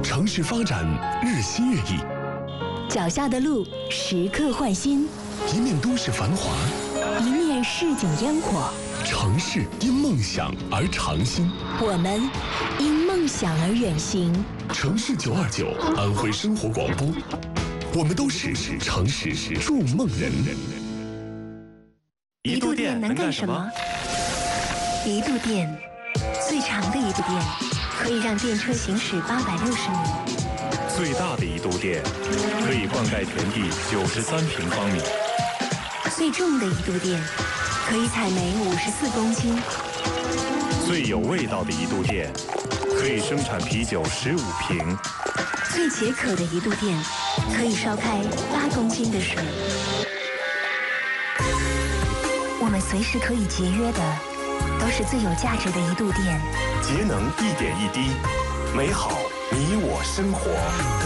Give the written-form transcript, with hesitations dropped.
城市发展日新月异， 脚下的路时刻换新， 一面都市繁华， 一面市井烟火。 城市因梦想而长新， 我们因梦想而远行。 城市929安徽生活广播，我们都是城市筑梦人。 一度电能干什么？ 一度电，最长的一度电，可以让电车行驶860米。 最大的一度电，可以灌溉田地93平方米。 最重的一度电，可以采煤54公斤。 最有味道的一度电，可以生产啤酒15瓶。 最解渴的一度电，可以烧开8公斤的水。我们随时可以节约的，都是最有价值的一度电。 节能1点1滴，美好你我生活。